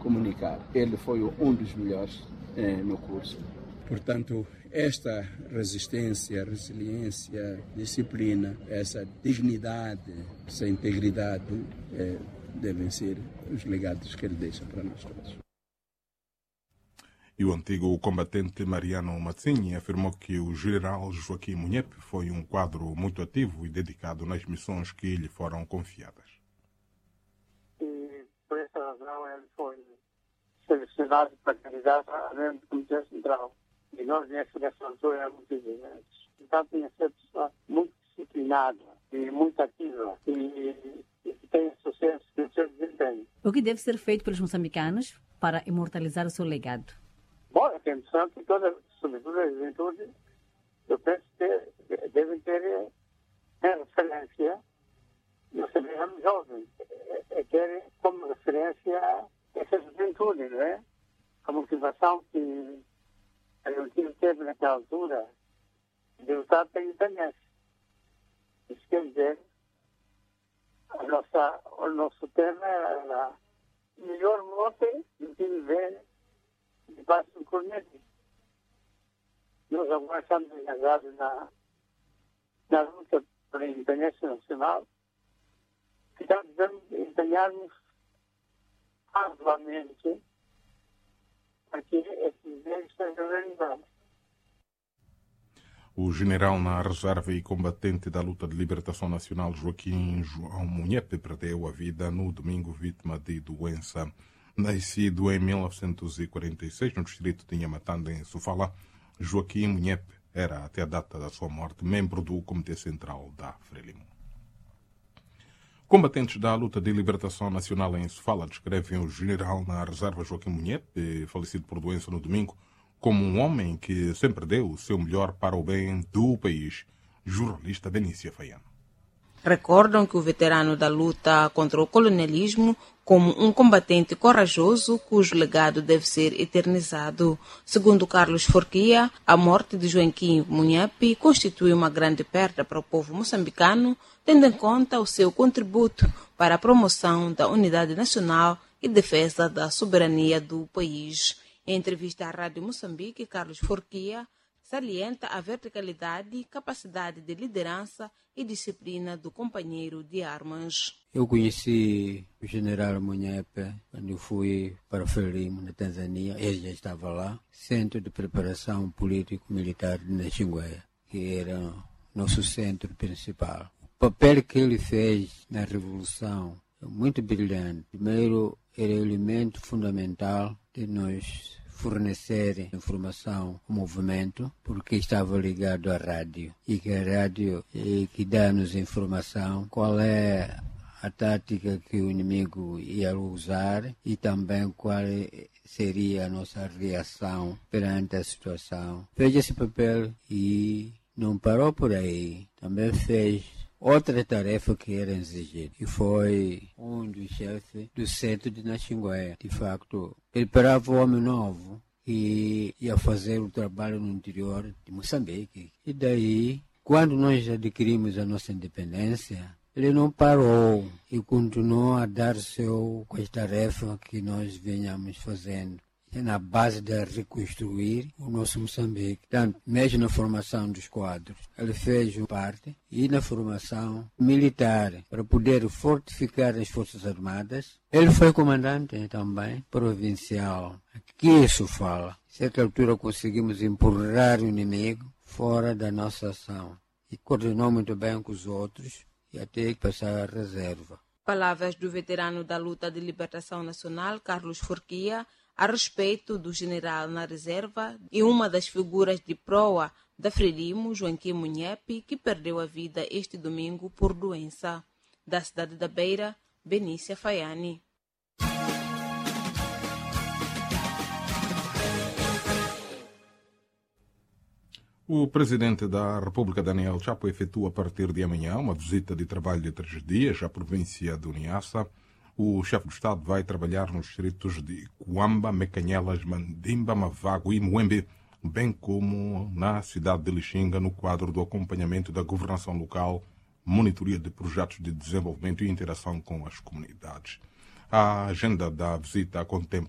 comunicar. Ele foi um dos melhores no curso. Portanto, esta resistência, resiliência, disciplina, essa dignidade, essa integridade devem ser os legados que ele deixa para nós todos. E o antigo combatente Mariano Mazzini afirmou que o general Joaquim Munhepe foi um quadro muito ativo e dedicado nas missões que lhe foram confiadas. E por essa razão ele foi selecionado para candidato a membro do Comitê Central. E nós nessa altura éramos evidentes. Então tinha sido pessoa muito disciplinada e muito ativa e que tem sucesso no seu desempenho. O que deve ser feito pelos moçambicanos para imortalizar o seu legado? Bom, é interessante que sobretudo a juventude, eu penso que devem ter em referência, nós sabemos jovens, ter como referência essa juventude, não é? A motivação que a juventude teve naquela altura de lutar pela independência. Isso quer dizer, o nosso tema era a melhor morte do que viver debaixo do cornete. Nós agora estamos engajados na luta pela independência nacional, que devemos empenhar-nos arduamente para que esses direitos sejam realizados. O general na reserva e combatente da luta de libertação nacional Joaquim João Munhepe perdeu a vida no domingo vítima de doença. Nascido em 1946 no distrito de Inhamatanda, em Sofala, Joaquim Munhepe era, até a data da sua morte, membro do Comitê Central da Frelimo. Combatentes da luta de libertação nacional em Sofala descrevem o general na reserva Joaquim Munhepe, falecido por doença no domingo, como um homem que sempre deu o seu melhor para o bem do país. Jornalista Benícia Faiano. Recordam que o veterano da luta contra o colonialismo como um combatente corajoso cujo legado deve ser eternizado. Segundo Carlos Forquia, a morte de Joaquim Munhepe constitui uma grande perda para o povo moçambicano, tendo em conta o seu contributo para a promoção da unidade nacional e defesa da soberania do país. Em entrevista à Rádio Moçambique, Carlos Forquia salienta a verticalidade, capacidade de liderança e disciplina do companheiro de armas. Eu conheci o general Munhepe quando eu fui para Frelimo, na Tanzânia. Ele já estava lá, Centro de Preparação Político-Militar de Naxingueia, que era nosso centro principal. O papel que ele fez na Revolução é muito brilhante. Primeiro, era o elemento fundamental de nós fornecer informação ao movimento, porque estava ligado à rádio, e que a rádio é que dá-nos informação, qual é a tática que o inimigo ia usar e também qual seria a nossa reação perante a situação. Fez esse papel e não parou por aí, também fez outra tarefa que era exigida, e foi um dos chefes do centro de Naxingueia. De facto, ele parava o homem novo e ia fazer o trabalho no interior de Moçambique. E daí, quando nós adquirimos a nossa independência, ele não parou e continuou a dar com as tarefas que nós venhamos fazendo. Na base de reconstruir o nosso Moçambique. Tanto, mesmo na formação dos quadros, ele fez parte, e na formação militar, para poder fortificar as Forças Armadas. Ele foi comandante também provincial. Aqui isso fala. A certa altura conseguimos empurrar o inimigo fora da nossa ação. E coordenou muito bem com os outros, e até passar a reserva. Palavras do veterano da luta de libertação nacional, Carlos Forquia, a respeito do general na reserva e uma das figuras de proa da Frelimo, Joaquim Munhepe, que perdeu a vida este domingo por doença. Da cidade da Beira, Benícia Faiani. O presidente da República, Daniel Chapo, efetua a partir de amanhã uma visita de trabalho de 3 dias à província de Niassa. O chefe do Estado vai trabalhar nos distritos de Cuamba, Mecanhelas, Mandimba, Mavago e Muembe, bem como na cidade de Lixinga, no quadro do acompanhamento da governação local, monitoria de projetos de desenvolvimento e interação com as comunidades. A agenda da visita contempla